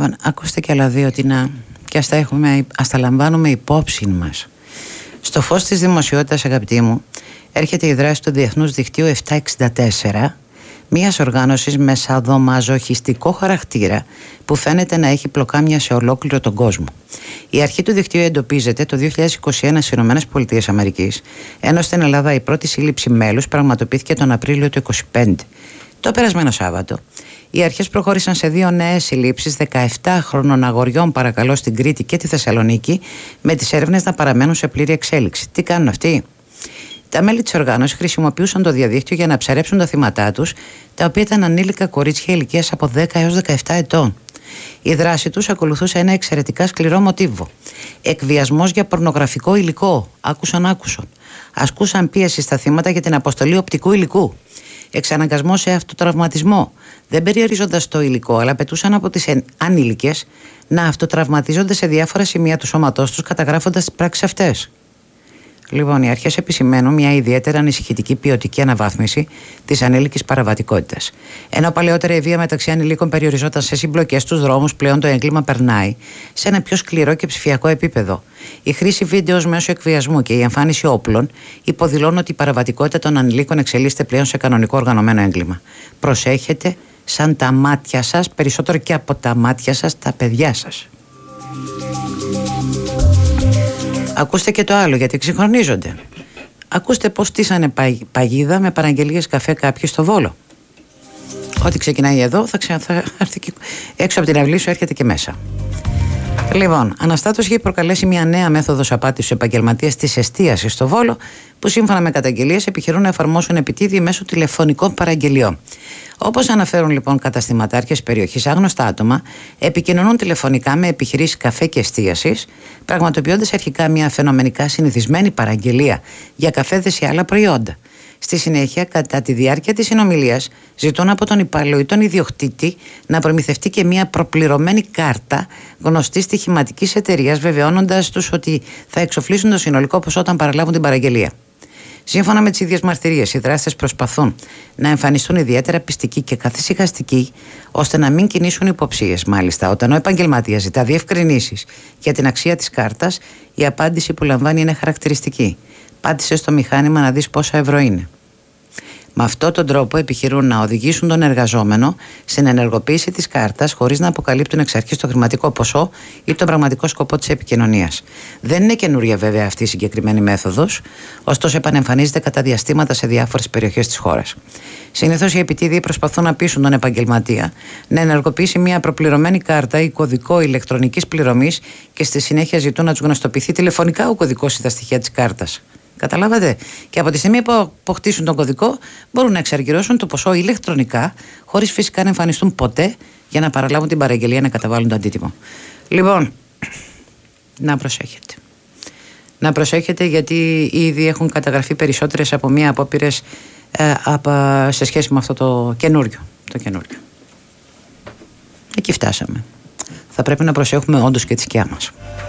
Λοιπόν, ακούστε και άλλα δύο τεινά και ας τα λαμβάνουμε υπόψη μας. Στο φως της δημοσιότητας, αγαπητοί μου, έρχεται η δράση του Διεθνούς Δικτύου 764, μιας οργάνωσης με σαδομαζοχιστικό χαρακτήρα που φαίνεται να έχει πλοκάμια σε ολόκληρο τον κόσμο. Η αρχή του δικτύου εντοπίζεται το 2021 στις ΗΠΑ, ενώ στην Ελλάδα η πρώτη σύλληψη μέλους πραγματοποιήθηκε τον Απρίλιο του 2025. Το περασμένο Σάββατο, οι αρχές προχώρησαν σε 2 νέες συλλήψεις 17χρονων αγοριών, παρακαλώ, στην Κρήτη και τη Θεσσαλονίκη, με τις έρευνες να παραμένουν σε πλήρη εξέλιξη. Τι κάνουν αυτοί? Τα μέλη της οργάνωσης χρησιμοποιούσαν το διαδίκτυο για να ψαρέψουν τα θύματά τους, τα οποία ήταν ανήλικα κορίτσια ηλικίας από 10 έως 17 ετών. Η δράση τους ακολουθούσε ένα εξαιρετικά σκληρό μοτίβο. Εκβιασμός για πορνογραφικό υλικό, άκουσαν. Ασκούσαν πίεση στα θύματα για την αποστολή οπτικού υλικού. Εξαναγκασμό σε αυτοτραυματισμό. Δεν περιορίζοντας το υλικό, αλλά πετούσαν από τις ανήλικες να αυτοτραυματίζονται σε διάφορα σημεία του σώματός τους, καταγράφοντας τις πράξεις αυτές. Λοιπόν, οι αρχές επισημαίνουν μια ιδιαίτερα ανησυχητική ποιοτική αναβάθμιση της ανήλικης παραβατικότητας. Ενώ παλαιότερα η βία μεταξύ ανηλίκων περιοριζόταν σε συμπλοκές στους δρόμους, πλέον το έγκλημα περνάει σε ένα πιο σκληρό και ψηφιακό επίπεδο. Η χρήση βίντεο ως μέσο εκβιασμού και η εμφάνιση όπλων υποδηλώνουν ότι η παραβατικότητα των ανηλίκων εξελίσσεται πλέον σε κανονικό οργανωμένο έγκλημα. Προσέχετε, σαν τα μάτια σας, περισσότερο και από τα μάτια σας, τα παιδιά σας. Ακούστε και το άλλο, γιατί εξυγχρονίζονται. Ακούστε πως στήσανε παγίδα με παραγγελίες καφέ κάποιοι στο Βόλο. Ό,τι ξεκινάει εδώ θα έρθει και έξω από την αυλή σου, έρχεται και μέσα. Λοιπόν, αναστάτωση έχει προκαλέσει μια νέα μέθοδος απάτης στους επαγγελματίες της εστίασης στο Βόλο, που σύμφωνα με καταγγελίες επιχειρούν να εφαρμόσουν επιτίδη μέσω τηλεφωνικών παραγγελιών. Όπως αναφέρουν λοιπόν καταστηματάρχες περιοχής, άγνωστα άτομα επικοινωνούν τηλεφωνικά με επιχειρήσεις καφέ και εστίασης, πραγματοποιώντας αρχικά μια φαινομενικά συνηθισμένη παραγγελία για καφέδες ή άλλα προϊόντα. Στη συνέχεια, κατά τη διάρκεια της συνομιλίας, ζητούν από τον υπάλληλο ή τον ιδιοκτήτη να προμηθευτεί και μια προπληρωμένη κάρτα γνωστής στοιχηματικής εταιρείας, βεβαιώνοντας τους ότι θα εξοφλήσουν το συνολικό ποσό όταν παραλάβουν την παραγγελία. Σύμφωνα με τις ίδιες μαρτυρίες, οι δράστες προσπαθούν να εμφανιστούν ιδιαίτερα πιστικοί και καθησυχαστικοί, ώστε να μην κινήσουν υποψίες. Μάλιστα, όταν ο επαγγελματίας ζητά διευκρινήσεις για την αξία της κάρτας, η απάντηση που λαμβάνει είναι χαρακτηριστική. Πάτησε στο μηχάνημα να δεις πόσα ευρώ είναι. Με αυτόν τον τρόπο επιχειρούν να οδηγήσουν τον εργαζόμενο στην ενεργοποίηση της κάρτας, χωρίς να αποκαλύπτουν εξ αρχής το χρηματικό ποσό ή τον πραγματικό σκοπό της επικοινωνίας. Δεν είναι καινούρια βέβαια αυτή η συγκεκριμένη μέθοδος, ωστόσο επανεμφανίζεται κατά διαστήματα σε διάφορες περιοχές της χώρας. Συνήθως οι επιτίδιοι προσπαθούν να πείσουν τον επαγγελματία να ενεργοποιήσει μια προπληρωμένη κάρτα ή κωδικό ηλεκτρονικής πληρωμής και στη συνέχεια ζητούν να τους γνωστοποιηθεί τηλεφωνικά ο κωδικός ή τα στοιχεία της κάρτας. Καταλάβατε? Και από τη στιγμή που αποκτήσουν τον κωδικό, μπορούν να εξαργυρώσουν το ποσό ηλεκτρονικά, χωρίς φυσικά να εμφανιστούν ποτέ για να παραλάβουν την παραγγελία, να καταβάλουν το αντίτιμο. Λοιπόν, να προσέχετε. Να προσέχετε, γιατί ήδη έχουν καταγραφεί περισσότερες από μία απόπειρες σε σχέση με αυτό το καινούριο. Εκεί φτάσαμε. Θα πρέπει να προσέχουμε όντως και τη σκιά μας.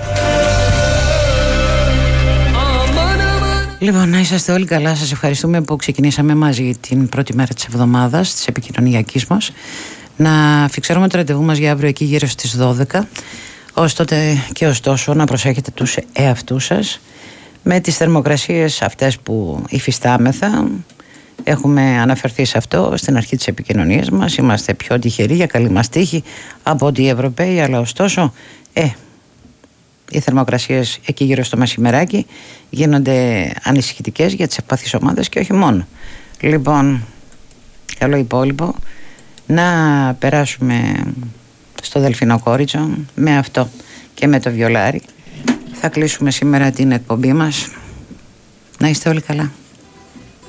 Λοιπόν, να είσαστε όλοι καλά. Σας ευχαριστούμε που ξεκινήσαμε μαζί την πρώτη μέρα της εβδομάδας της επικοινωνιακής μας. Να φιξάρουμε το ραντεβού μας για αύριο εκεί γύρω στις 12. Ως τότε και ωστόσο να προσέχετε τους εαυτούς σας με τις θερμοκρασίες αυτές που υφιστάμεθα. Έχουμε αναφερθεί σε αυτό στην αρχή της επικοινωνίας μας. Είμαστε πιο τυχεροί για καλή μας τύχη από ότι οι Ευρωπαίοι, αλλά ωστόσο οι θερμοκρασίες εκεί γύρω στο μεσημεράκι γίνονται ανησυχητικές για τις ευπαθείς ομάδες και όχι μόνο. Λοιπόν, καλό υπόλοιπο να περάσουμε στο Δελφινοκόριτσο με αυτό και με το βιολάρι. Θα κλείσουμε σήμερα την εκπομπή μας. Να είστε όλοι καλά.